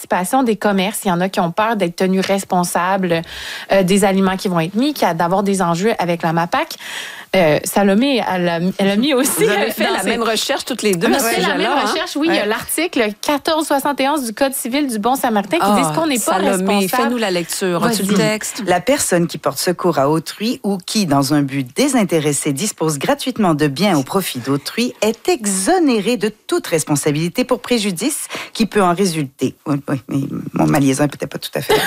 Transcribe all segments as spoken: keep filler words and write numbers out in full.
participation des commerces. Il y en a qui ont peur d'être tenus responsables euh, des aliments qui vont être mis, qui a, d'avoir des enjeux avec la MAPAC. Euh, Salomé, elle a, elle a mis aussi... Vous avez fait la ses... même recherche toutes les deux. On a fait la même recherche, hein? Oui. Ouais. Il y a l'article quatorze soixante et onze du Code civil du Bon Samaritain qui oh, dit qu'on n'est pas Salomé, responsable. Fais-nous la lecture. As-tu le texte? La personne qui porte secours à autrui ou qui, dans un but désintéressé, dispose gratuitement de biens au profit d'autrui est exonérée de toute responsabilité pour préjudice qui peut en résulter. Oui, oui, mais mon ma liaison n'est peut-être pas tout à fait...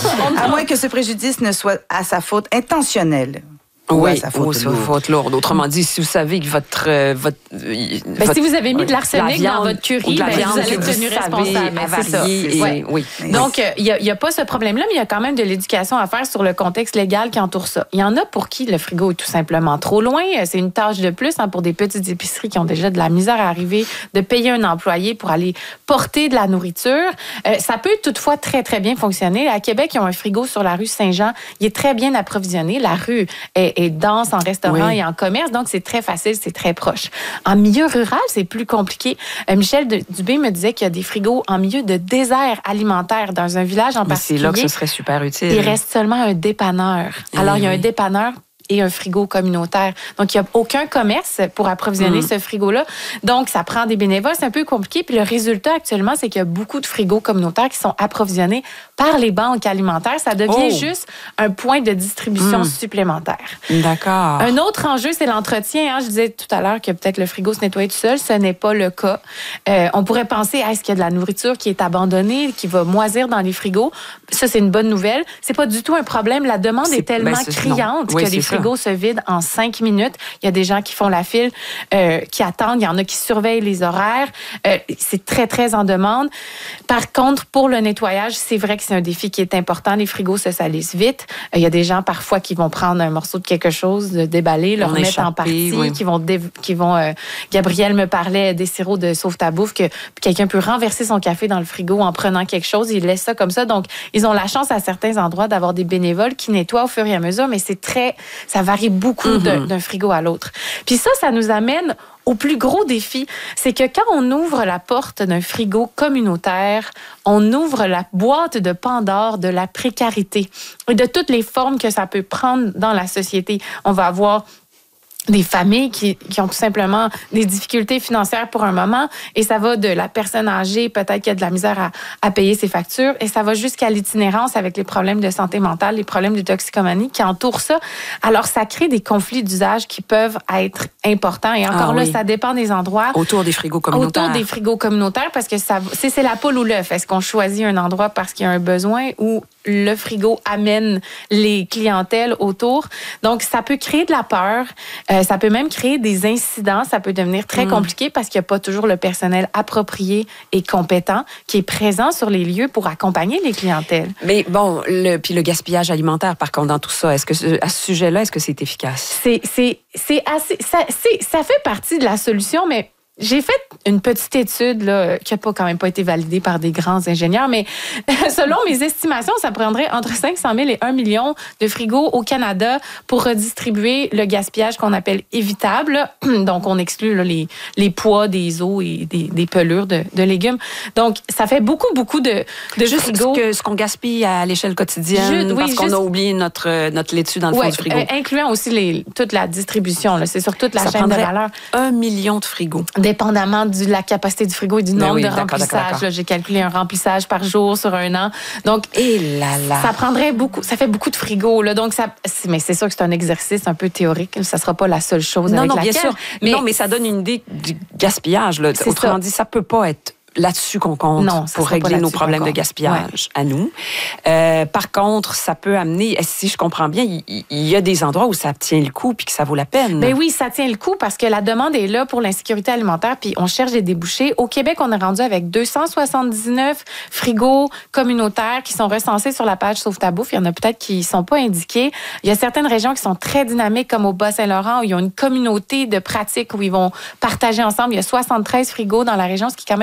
à moins que ce préjudice ne soit à sa faute intentionnelle. Oui, ouais, ça faute, ou ça faute lourde. Autrement dit, si vous savez que votre... Euh, votre, ben, votre si vous avez mis de l'arsenic dans votre curry, ben, vous allez être tenu responsable. C'est ça. Et, ouais. oui. Donc, il n'y a, a pas ce problème-là, mais il y a quand même de l'éducation à faire sur le contexte légal qui entoure ça. Il y en a pour qui le frigo est tout simplement trop loin. C'est une tâche de plus hein, pour des petites épiceries qui ont déjà de la misère à arriver, de payer un employé pour aller porter de la nourriture. Euh, ça peut toutefois très, très bien fonctionner. À Québec, ils ont un frigo sur la rue Saint-Jean. Il est très bien approvisionné. La rue est est dense en restaurant oui. et en commerce, donc c'est très facile, c'est très proche. En milieu rural, c'est plus compliqué. Euh, Michel Dubé me disait qu'il y a des frigos en milieu de désert alimentaire dans un village en Mais particulier. C'est là que ce serait super utile. Il reste seulement un dépanneur. Et Alors, oui. il y a un dépanneur et un frigo communautaire. Donc, il n'y a aucun commerce pour approvisionner mmh. ce frigo-là. Donc, ça prend des bénévoles. C'est un peu compliqué. Puis le résultat, actuellement, c'est qu'il y a beaucoup de frigos communautaires qui sont approvisionnés par les banques alimentaires. Ça devient oh. juste un point de distribution mmh. supplémentaire. D'accord. Un autre enjeu, c'est l'entretien. Hein. Je disais tout à l'heure que peut-être le frigo se nettoie tout seul. Ce n'est pas le cas. Euh, on pourrait penser, est-ce qu'il y a de la nourriture qui est abandonnée, qui va moisir dans les frigos? Ça, c'est une bonne nouvelle. C'est pas du tout un problème. La demande c'est, est tellement ben, c'est, criante oui, que les frigos se vident en cinq minutes. Il y a des gens qui font la file, euh, qui attendent. Il y en a qui surveillent les horaires. Euh, c'est très, très en demande. Par contre, pour le nettoyage, c'est vrai que c'est un défi qui est important. Les frigos se salissent vite. Euh, il y a des gens, parfois, qui vont prendre un morceau de quelque chose, de déballer, le remettre en partie, oui. qui vont... Dé- qui vont euh, Gabriel me parlait des sirops de sauve-ta-bouffe, que quelqu'un peut renverser son café dans le frigo en prenant quelque chose. Il laisse ça comme ça. Donc, ils ont la chance, à certains endroits, d'avoir des bénévoles qui nettoient au fur et à mesure, mais c'est très... Ça varie beaucoup mm-hmm. d'un, d'un frigo à l'autre. Puis ça, ça nous amène au plus gros défi, c'est que quand on ouvre la porte d'un frigo communautaire, on ouvre la boîte de Pandore de la précarité et de toutes les formes que ça peut prendre dans la société. On va avoir des familles qui, qui ont tout simplement des difficultés financières pour un moment, et ça va de la personne âgée, peut-être qui a de la misère à, à payer ses factures, et ça va jusqu'à l'itinérance avec les problèmes de santé mentale, les problèmes de toxicomanie qui entourent ça. Alors, ça crée des conflits d'usage qui peuvent être importants, et encore ah, là, oui. ça dépend des endroits. Autour des frigos communautaires. Autour des frigos communautaires, parce que ça, c'est, c'est la poule ou l'œuf. Est-ce qu'on choisit un endroit parce qu'il y a un besoin, ou le frigo amène les clientèles autour? Donc, ça peut créer de la peur. Euh, ça peut même créer des incidents. Ça peut devenir très mmh. compliqué parce qu'il n'y a pas toujours le personnel approprié et compétent qui est présent sur les lieux pour accompagner les clientèles. Mais bon, le, puis le gaspillage alimentaire, par contre, dans tout ça, est-ce que à ce sujet-là, est-ce que c'est efficace? C'est, c'est, c'est assez... Ça, c'est, ça fait partie de la solution, mais j'ai fait une petite étude là, qui n'a pas, quand même pas été validée par des grands ingénieurs, mais selon mes estimations, ça prendrait entre cinq cent mille et un million de frigos au Canada pour redistribuer le gaspillage qu'on appelle évitable. Donc, on exclut là, les, les pois des os et des, des pelures de, de légumes. Donc, ça fait beaucoup, beaucoup de, de juste frigos. Ce, que, ce qu'on gaspille à l'échelle quotidienne, juste, oui, parce qu'on juste, a oublié notre, notre laitue dans le ouais, fond du frigo. Euh, incluant aussi les, toute la distribution. Là, c'est sur toute la ça chaîne de valeur. Un million de frigos. Dépendamment de la capacité du frigo et du nombre oui, de d'accord, remplissage. d'accord, d'accord. Là, j'ai calculé un remplissage par jour sur un an. Donc, et là, là. ça prendrait beaucoup. Ça fait beaucoup de frigos. Là, donc, ça, c'est, mais c'est sûr que c'est un exercice un peu théorique. Ça ne sera pas la seule chose non, avec non, laquelle. Bien sûr. Mais, non, mais ça donne une idée du gaspillage. Là. Autrement ça. dit, ça ne peut pas être là-dessus qu'on compte non, pour régler nos problèmes de gaspillage ouais. à nous. Euh, par contre, ça peut amener, si je comprends bien, il, il y a des endroits où ça tient le coup puis que ça vaut la peine. Ben oui, ça tient le coup parce que la demande est là pour l'insécurité alimentaire puis on cherche des débouchés. Au Québec, on est rendu avec deux cent soixante-dix-neuf frigos communautaires qui sont recensés sur la page Sauve-ta-bouffe. Il y en a peut-être qui ne sont pas indiqués. Il y a certaines régions qui sont très dynamiques comme au Bas-Saint-Laurent où ils ont une communauté de pratiques où ils vont partager ensemble. Il y a soixante-treize frigos dans la région, ce qui est quand même beaucoup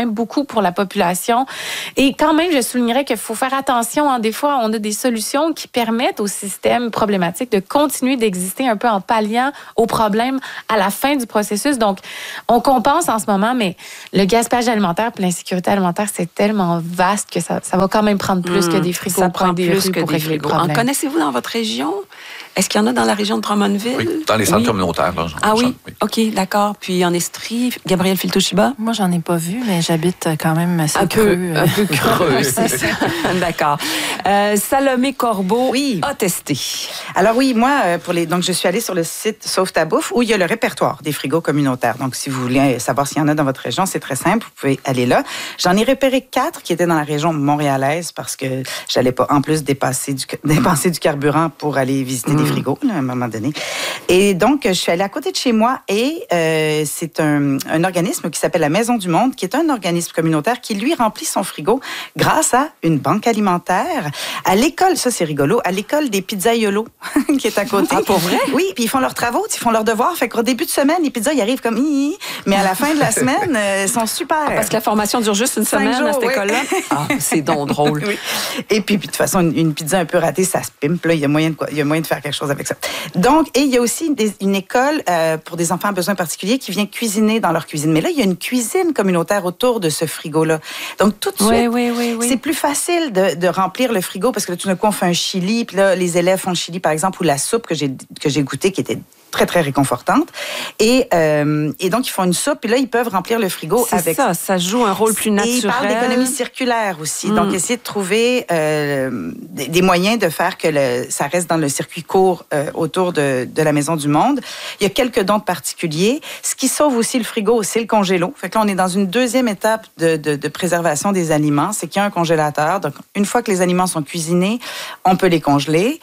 partout pour la population. Et quand même, je soulignerais qu'il faut faire attention. Hein. Des fois, on a des solutions qui permettent au système problématique de continuer d'exister un peu en palliant aux problèmes à la fin du processus. Donc, on compense en ce moment, mais le gaspillage alimentaire et l'insécurité alimentaire, c'est tellement vaste que ça, ça va quand même prendre plus mmh, que des frigos. Ça prend plus que des frigos. En connaissez-vous dans votre région? Est-ce qu'il y en a dans la région de Drummondville? Oui, dans les centres oui. communautaires. Là, ah oui? oui? OK, d'accord. Puis en Estrie, Gabrielle Filtoshiba? Moi, j'en ai pas vu, mais j'habite quand même assez un creux. Peu, un peu creux, c'est ça. D'accord. Euh, Salomé Corbeau oui. a testé. Alors oui, moi, pour les, donc je suis allée sur le site Sauve ta bouffe où il y a le répertoire des frigos communautaires. Donc, si vous voulez savoir s'il y en a dans votre région, c'est très simple, vous pouvez aller là. J'en ai repéré quatre qui étaient dans la région montréalaise parce que j'allais pas en plus dépasser du, dépenser du carburant pour aller visiter mmh. des frigos là, à un moment donné. Et donc, je suis allée à côté de chez moi et euh, c'est un, un organisme qui s'appelle la Maison du Monde, qui est un organisme communautaire qui, lui, remplit son frigo grâce à une banque alimentaire. À l'école, ça c'est rigolo, à l'école des pizzaiolo qui est à côté. Ah, pour vrai? Oui, puis ils font leurs travaux, ils font leurs devoirs. Fait qu'au début de semaine, les pizzas, ils arrivent comme hi, mais à la fin de la semaine, euh, ils sont super. Ah, parce que la formation dure juste une semaine jours, à cette oui. école-là? Ah, c'est donc drôle. Oui. Et puis, puis, de toute façon, une, une pizza un peu ratée, ça se pimpe. Là, il y a moyen de quoi, il y a moyen de faire quelque chose avec ça. Donc, et il y a aussi des, une école euh, pour des enfants à besoins particuliers qui vient cuisiner dans leur cuisine. Mais là, il y a une cuisine communautaire autour de ce frigo-là. Donc, tout de suite, oui, oui, oui, oui. c'est plus facile de, de remplir le frigo parce que là, tout d'un coup, on fait un chili. Puis là, les élèves font le chili, par exemple, ou la soupe que j'ai, que j'ai goûtée qui était très, très réconfortante. Et, euh, et donc, ils font une soupe, puis là, ils peuvent remplir le frigo c'est avec... C'est ça, ça joue un rôle plus naturel. Et ils parlent d'économie circulaire aussi. Mm. Donc, essayer de trouver euh, des, des moyens de faire que le, ça reste dans le circuit court euh, autour de, de la Maison du Monde. Il y a quelques dons de particuliers. Ce qui sauve aussi le frigo, c'est le congélo. Fait que là, on est dans une deuxième étape de, de, de préservation des aliments. C'est qu'il y a un congélateur. Donc, une fois que les aliments sont cuisinés, on peut les congeler.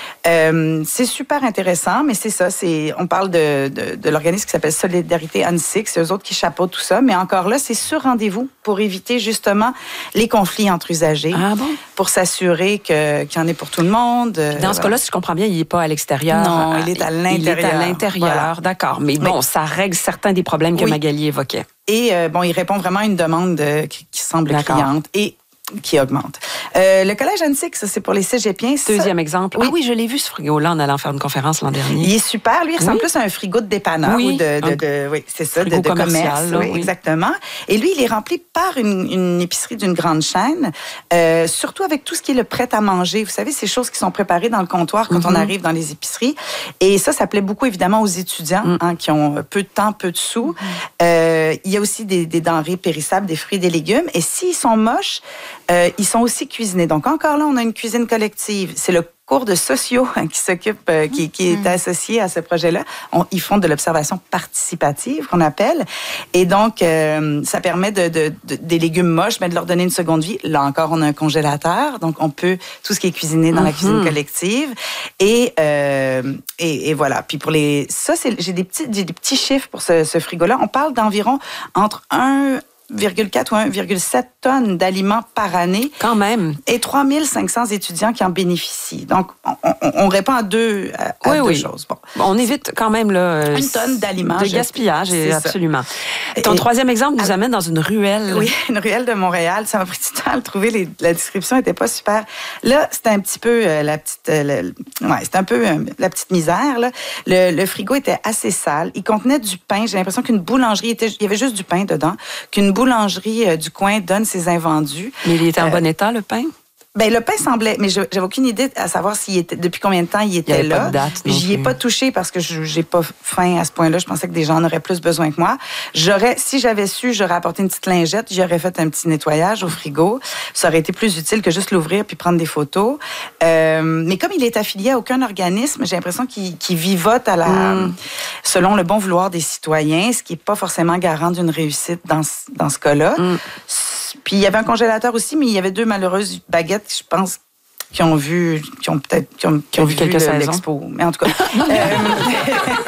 Euh, c'est super intéressant, mais c'est ça, c'est, on parle de, de, de l'organisme qui s'appelle Solidarité ANSSIC, c'est eux autres qui chapeautent tout ça, mais encore là, c'est sur rendez-vous pour éviter justement les conflits entre usagers, ah bon? Pour s'assurer que, qu'il y en ait pour tout le monde. Dans ce voilà. cas-là, si je comprends bien, il n'est pas à l'extérieur. Non, il est à l'intérieur. Il est à l'intérieur, voilà. D'accord. Mais bon, mais, ça règle certains des problèmes que oui. Magali évoquait. Et euh, bon, il répond vraiment à une demande euh, qui, qui semble criante. Et qui augmente. Euh, le collège ANSSIC, ça, c'est pour les cégepiens. Deuxième ça, exemple. Oui. Ah oui, je l'ai vu, ce frigo-là, en allant faire une conférence l'an dernier. Il est super. Lui, il ressemble oui. plus à un frigo de dépanneur. Oui. Ou de, de, de, oui, c'est ça, de, de commerce. Là, oui, oui. Exactement. Et lui, il est rempli par une, une épicerie d'une grande chaîne, euh, surtout avec tout ce qui est le prêt à manger. Vous savez, ces choses qui sont préparées dans le comptoir quand mm-hmm. on arrive dans les épiceries. Et ça, ça plaît beaucoup, évidemment, aux étudiants mm. hein, qui ont peu de temps, peu de sous. Mm. Euh, il y a aussi des, des denrées périssables, des fruits et des légumes. Et s'ils sont moches, euh, ils sont aussi cuisinés. Donc, encore là, on a une cuisine collective. C'est le cours de sociaux qui s'occupe, euh, qui, qui est associé à ce projet-là. On, ils font de l'observation participative, qu'on appelle. Et donc, euh, ça permet de, de, de, des légumes moches, mais de leur donner une seconde vie. Là encore, on a un congélateur. Donc, on peut, tout ce qui est cuisiné dans mm-hmm. la cuisine collective. Et, euh, et, et voilà. Puis pour les, ça, c'est, j'ai des petits, j'ai des petits chiffres pour ce, ce frigo-là. On parle d'environ entre un virgule quatre ou un virgule sept tonnes d'aliments par année. Quand même. Et trois mille cinq cents étudiants qui en bénéficient. Donc, on, on, on répond à deux, à, à oui, deux oui. choses. Bon. bon, on évite quand même là, une tonne d'aliments. De gaspillage, et absolument. Et ton et, troisième exemple nous à, amène dans une ruelle. Oui, une ruelle de Montréal. Ça m'a pris du temps à le trouver. Les, la description n'était pas super. Là, c'était un petit peu euh, la petite... Euh, le, ouais, c'était un peu euh, la petite misère. Là. Le, le frigo était assez sale. Il contenait du pain. J'ai l'impression qu'une boulangerie était... Il y avait juste du pain dedans. Qu'une boulangerie euh, du coin donne ses invendus. Mais il était en euh, bon état, le pain? Ben le pain semblait, mais je, j'avais aucune idée à savoir s'il était, depuis combien de temps il était il y là. Pas de date J'y ai pas touché parce que je, j'ai pas faim à ce point-là. Je pensais que des gens en auraient plus besoin que moi. J'aurais, si j'avais su, j'aurais apporté une petite lingette, j'aurais fait un petit nettoyage au frigo. Ça aurait été plus utile que juste l'ouvrir puis prendre des photos. Euh, mais comme il est affilié à aucun organisme, j'ai l'impression qu'il, qu'il vivote à la, mm. selon le bon vouloir des citoyens, ce qui est pas forcément garant d'une réussite dans, dans ce cas-là. Mm. Puis il y avait un congélateur aussi, mais il y avait deux malheureuses baguettes, je pense, qui ont vu, qui ont peut-être, qui ont, qui qui ont vu, vu quelques le, saisons. l'expo. Mais en tout cas. euh,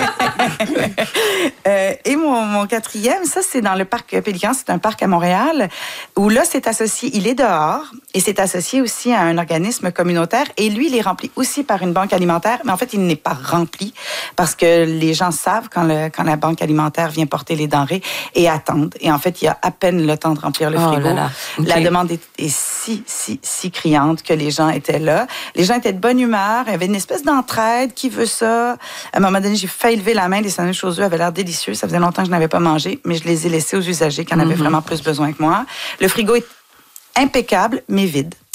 euh, et mon, mon quatrième, ça, c'est dans le parc Pélican. C'est un parc à Montréal où là, c'est associé, il est dehors et c'est associé aussi à un organisme communautaire. Et lui, il est rempli aussi par une banque alimentaire. Mais en fait, il n'est pas rempli parce que les gens savent quand, le, quand la banque alimentaire vient porter les denrées et attendent. Et en fait, il y a à peine le temps de remplir le frigo. Oh là là. Okay. La demande est, est si, si, si criante que les gens étaient là. Les gens étaient de bonne humeur. Il y avait une espèce d'entraide. Qui veut ça? À un moment donné, j'ai failli lever la main. Les sandwichs aux œufs avaient l'air délicieux. Ça faisait longtemps que je n'avais pas mangé, mais je les ai laissés aux usagers qui en avaient mm-hmm. vraiment plus besoin que moi. Le frigo est impeccable, mais vide.